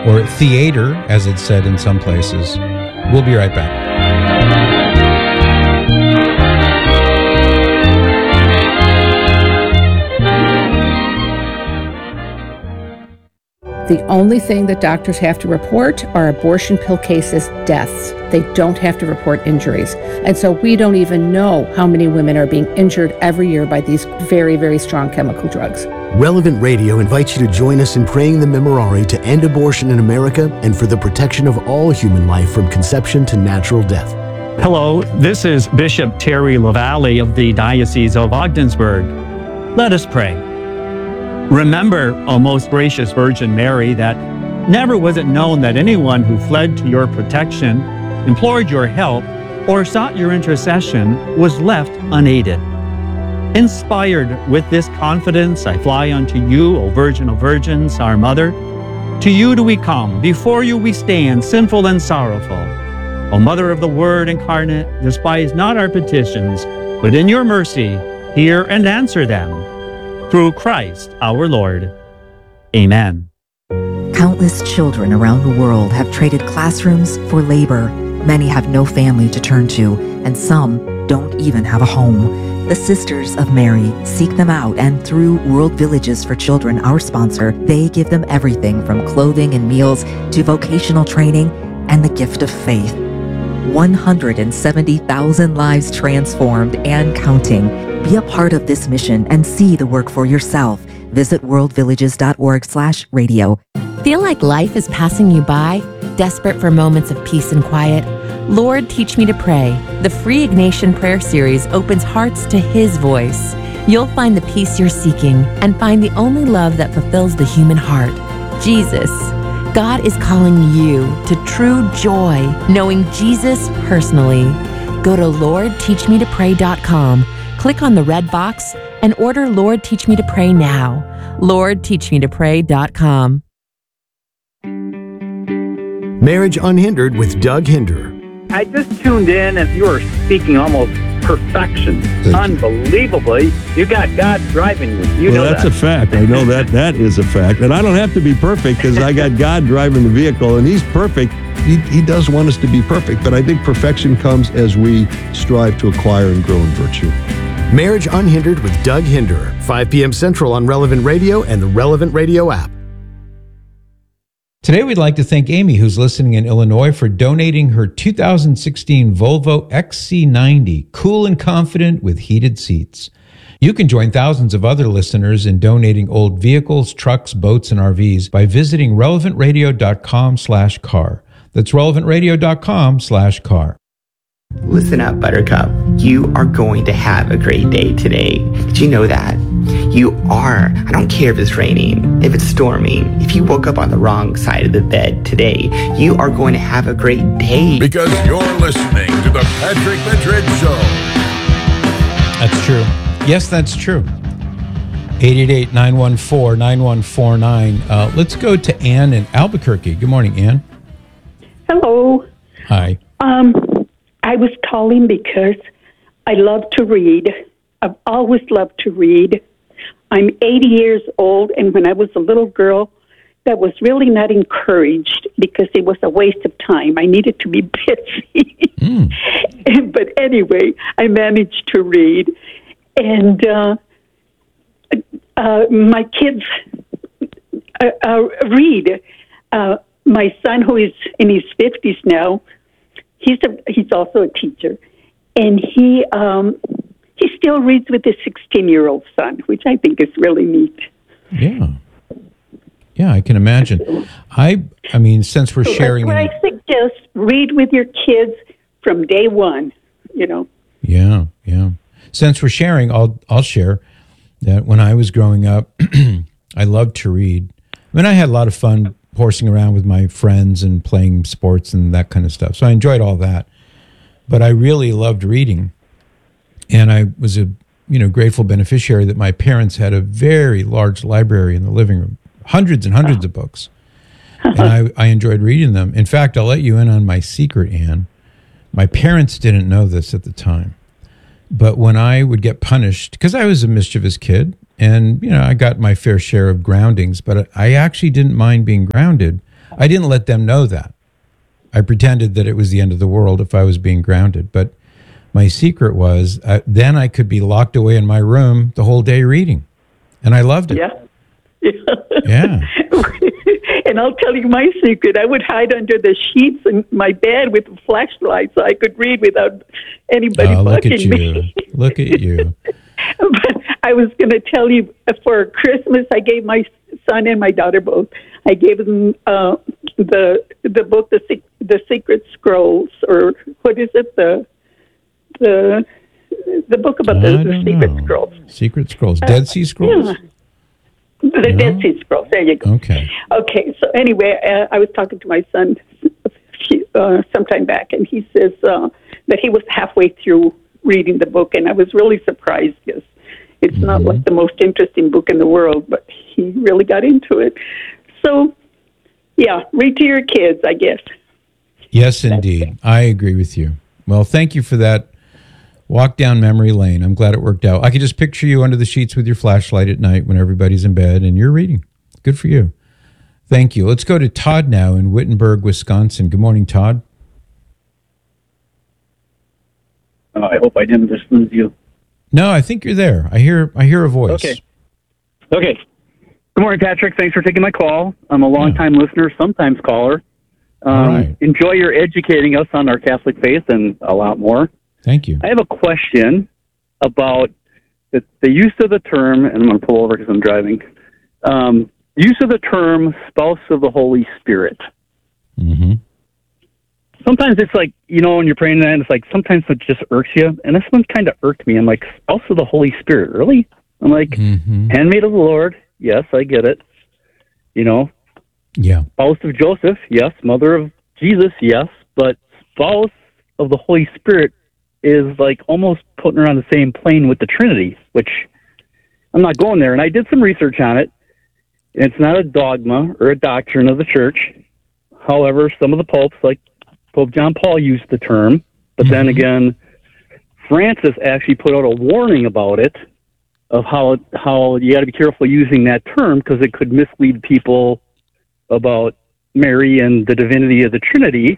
or theater, as it's said in some places. We'll be right back. The only thing that doctors have to report are abortion pill cases, deaths. They don't have to report injuries. And so we don't even know how many women are being injured every year by these very, very strong chemical drugs. Relevant Radio invites you to join us in praying the Memorare to end abortion in America and for the protection of all human life from conception to natural death. Hello, this is Bishop Terry LaValle of the Diocese of Ogdensburg. Let us pray. Remember, O most gracious Virgin Mary, that never was it known that anyone who fled to your protection, implored your help, or sought your intercession was left unaided. Inspired with this confidence, I fly unto you, O Virgin of Virgins, our Mother. To you do we come, before you we stand, sinful and sorrowful. O Mother of the Word incarnate, despise not our petitions, but in your mercy hear and answer them. Through Christ our Lord. Amen. Countless children around the world have traded classrooms for labor. Many have no family to turn to, and some don't even have a home. The Sisters of Mary seek them out, and through World Villages for Children, our sponsor, they give them everything from clothing and meals to vocational training and the gift of faith. 170,000 lives transformed and counting. Be a part of this mission and see the work for yourself. Visit worldvillages.org/radio. Feel like life is passing you by? Desperate for moments of peace and quiet? Lord, Teach Me to Pray. The free Ignatian prayer series opens hearts to His voice. You'll find the peace you're seeking and find the only love that fulfills the human heart, Jesus. God is calling you to true joy, knowing Jesus personally. Go to LordTeachMeToPray.com, click on the red box, and order Lord Teach Me to Pray now. LordTeachMeToPray.com. Marriage Unhindered with Doug Hinder. I just tuned in and you were speaking almost perfection. Unbelievably. You got God driving you. You know that's that. a fact. I know that. That is a fact. And I don't have to be perfect because I got God driving the vehicle and He's perfect. He does want us to be perfect, but I think perfection comes as we strive to acquire and grow in virtue. Marriage Unhindered with Doug Hinder, 5 p.m. Central on Relevant Radio and the Relevant Radio app. Today, we'd like to thank Amy, who's listening in Illinois, for donating her 2016 Volvo XC90, cool and confident with heated seats. You can join thousands of other listeners in donating old vehicles, trucks, boats, and RVs by visiting relevantradio.com/car. That's relevantradio.com/car. Listen up, Buttercup. You are going to have a great day today. Did you know that? You are. I don't care if it's raining, if it's storming, if you woke up on the wrong side of the bed today. You are going to have a great day. Because you're listening to the Patrick Madrid Show. That's true. Yes, that's true. 888-914-9149. Let's go to Ann in Albuquerque. Good morning, Ann. Hello. Hi. I was calling because I love to read. I've always loved to read. I'm 80 years old, and when I was a little girl, that was really not encouraged because it was a waste of time. I needed to be busy. But anyway, I managed to read. And my kids read. My son, who is in his 50s now, he's also a teacher, and he still reads with his 16-year-old son, which I think is really neat. Yeah, I can imagine. I mean, since we're sharing, I suggest read with your kids from day one. You know. Yeah. Since we're sharing, I'll share that when I was growing up, I loved to read. I mean, I had a lot of fun horsing around with my friends and playing sports and that kind of stuff. So I enjoyed all that. But I really loved reading. And I was a grateful beneficiary that my parents had a very large library in the living room, hundreds and hundreds of books. And I enjoyed reading them. In fact, I'll let you in on my secret, Anne. My parents didn't know this at the time. But when I would get punished, because I was a mischievous kid, and I got my fair share of groundings, but I actually didn't mind being grounded. I didn't let them know that. I pretended that it was the end of the world if I was being grounded. But my secret was then I could be locked away in my room the whole day reading. And I loved it. Yeah. Yeah. And I'll tell you my secret. I would hide under the sheets in my bed with a flashlight so I could read without anybody bugging me. Look at you. But I was going to tell you, for Christmas, I gave my son and my daughter both. I gave them the book, the Secret Scrolls, or what is it? The book about the Secret Scrolls. Secret Scrolls, Dead Sea Scrolls. Yeah. The Dead Sea Scrolls. There you go. Okay. Okay. So anyway, I was talking to my son sometime back, and he says that he was halfway through reading the book, and I was really surprised because it's not like the most interesting book in the world, but he really got into it. So, yeah, read to your kids, I guess. Yes, indeed. I agree with you. Well, thank you for that walk down memory lane. I'm glad it worked out. I could just picture you under the sheets with your flashlight at night when everybody's in bed and you're reading. Good for you. Thank you. Let's go to Todd now in Wittenberg, Wisconsin. Good morning, Todd. I hope I didn't just lose you. No, I think you're there. I hear a voice. Okay. Good morning, Patrick. Thanks for taking my call. I'm a long-time listener, sometimes caller. Right. Enjoy your educating us on our Catholic faith and a lot more. Thank you. I have a question about the use of the term, and I'm going to pull over because I'm driving, use of the term spouse of the Holy Spirit. Mm-hmm. Sometimes it's like, when you're praying that, it's like sometimes it just irks you. And this one kind of irked me. I'm like, spouse of the Holy Spirit, really? I'm like, handmaid of the Lord. Yes, I get it. Yeah. Spouse of Joseph. Yes. Mother of Jesus. Yes. But spouse of the Holy Spirit is like almost putting her on the same plane with the Trinity, which I'm not going there. And I did some research on it. It's not a dogma or a doctrine of the church. However, some of the popes, like Pope John Paul, used the term. But then again, Francis actually put out a warning about it, of how you got to be careful using that term because it could mislead people about Mary and the divinity of the Trinity.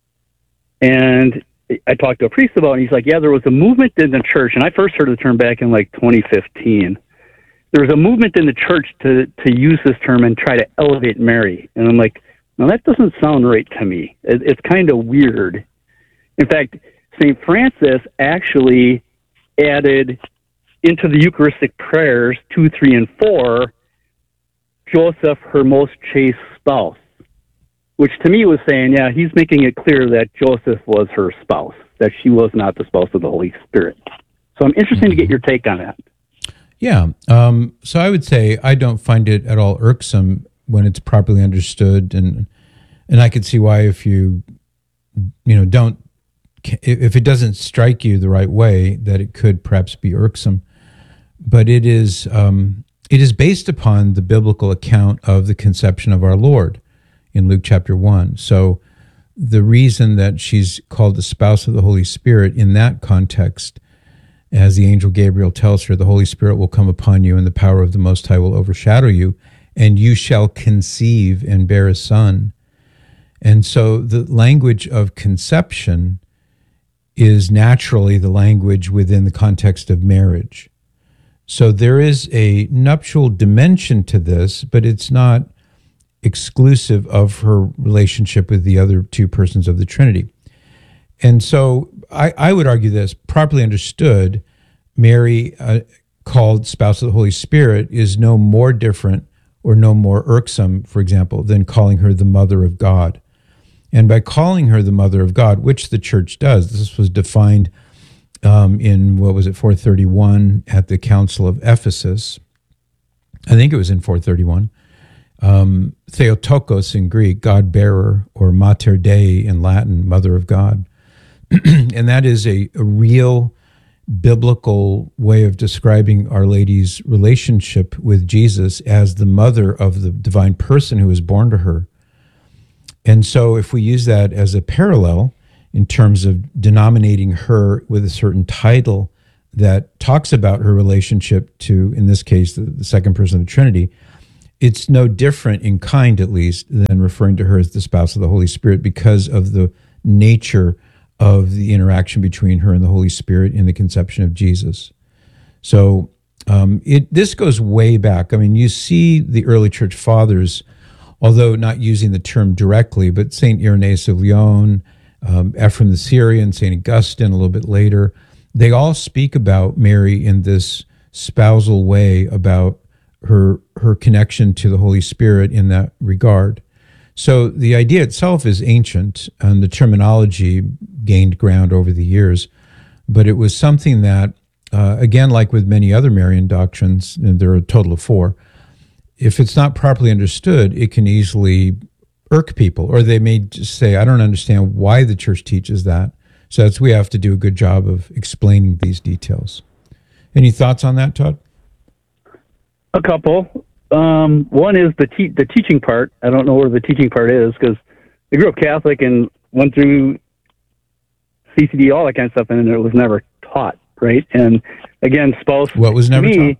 And I talked to a priest about it, and he's like, yeah, there was a movement in the church, and I first heard the term back in like 2015. There was a movement in the church to use this term and try to elevate Mary. And I'm like, no, that doesn't sound right to me. It's kind of weird. In fact, St. Francis actually added into the Eucharistic prayers 2, 3, and 4, Joseph, her most chaste spouse, which to me was saying, yeah, he's making it clear that Joseph was her spouse, that she was not the spouse of the Holy Spirit. So I'm interested to get your take on that. Yeah. So I would say I don't find it at all irksome when it's properly understood. And I could see why if you don't, if it doesn't strike you the right way, that it could perhaps be irksome. But it is based upon the biblical account of the conception of our Lord in Luke chapter 1. So the reason that she's called the spouse of the Holy Spirit in that context, as the angel Gabriel tells her, the Holy Spirit will come upon you and the power of the Most High will overshadow you, and you shall conceive and bear a son. And so the language of conception is naturally the language within the context of marriage. So there is a nuptial dimension to this, but it's not exclusive of her relationship with the other two persons of the Trinity. And so I would argue this, properly understood, Mary, called spouse of the Holy Spirit, is no more different or no more irksome, for example, than calling her the mother of God. And by calling her the mother of God, which the church does, this was defined in, 431 at the Council of Ephesus. I think it was in 431. Theotokos in Greek, God-bearer, or Mater Dei in Latin, Mother of God. And that is a real biblical way of describing Our Lady's relationship with Jesus as the mother of the divine person who was born to her. And so if we use that as a parallel in terms of denominating her with a certain title that talks about her relationship to, in this case, the second person of the Trinity, it's no different in kind, at least, than referring to her as the spouse of the Holy Spirit because of the nature of the interaction between her and the Holy Spirit in the conception of Jesus. So this goes way back. I mean, you see the early church fathers, although not using the term directly, but St. Irenaeus of Lyon, Ephraim the Syrian, St. Augustine a little bit later, they all speak about Mary in this spousal way about her connection to the Holy Spirit in that regard. So the idea itself is ancient, and the terminology gained ground over the years, but it was something that, again, like with many other Marian doctrines, and there are a total of 4, if it's not properly understood, it can easily irk people, or they may just say, I don't understand why the church teaches that. So we have to do a good job of explaining these details. Any thoughts on that, Todd? A couple. One is the teaching part. I don't know where the teaching part is because I grew up Catholic and went through CCD, all that kind of stuff, and it was never taught, right? And again, spouse. What was never taught?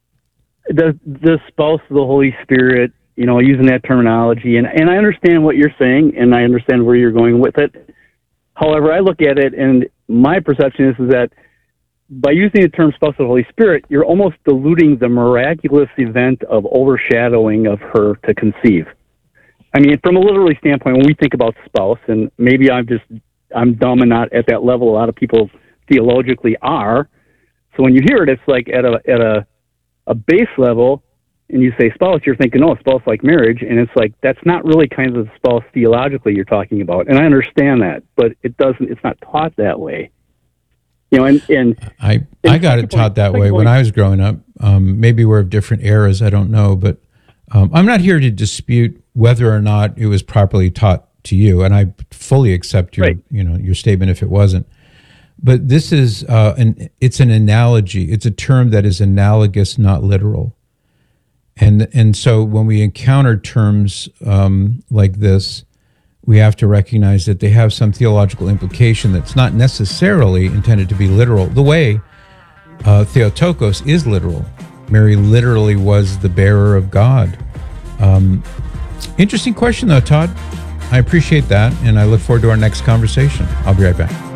The spouse of the Holy Spirit, using that terminology. And I understand what you're saying, and I understand where you're going with it. However, I look at it, and my perception is that by using the term spouse of the Holy Spirit, you're almost diluting the miraculous event of overshadowing of her to conceive. I mean, from a literary standpoint, when we think about spouse, and maybe I'm dumb and not at that level a lot of people theologically are. So when you hear it, it's like at a base level, and you say spouse, you're thinking, oh, spouse like marriage, and it's like that's not really kind of the spouse theologically you're talking about. And I understand that, but it's not taught that way. And I got it taught that way when I was growing up. Maybe we're of different eras, I don't know, but I'm not here to dispute whether or not it was properly taught to you, and I fully accept your your statement if it wasn't. But this is it's an analogy. It's a term that is analogous, not literal. And so when we encounter terms like this, we have to recognize that they have some theological implication that's not necessarily intended to be literal. The way Theotokos is literal. Mary literally was the bearer of God. Interesting question, though, Todd. I appreciate that, and I look forward to our next conversation. I'll be right back.